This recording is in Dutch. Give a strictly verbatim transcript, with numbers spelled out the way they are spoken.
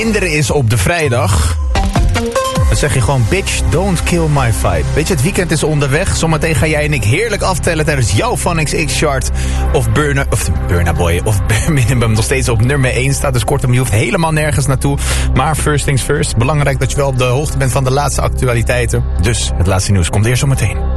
Kinderen is op de vrijdag. Dan zeg je gewoon, bitch, don't kill my vibe. Weet je, het weekend is onderweg. Zometeen ga jij en ik heerlijk aftellen tijdens jouw Fun X X-chart. Of Burna, of Burna Boy, of Bare Minimum nog steeds op nummer één staat. Dus kortom, je hoeft helemaal nergens naartoe. Maar first things first. Belangrijk dat je wel op de hoogte bent van de laatste actualiteiten. Dus het laatste nieuws komt eerst zometeen.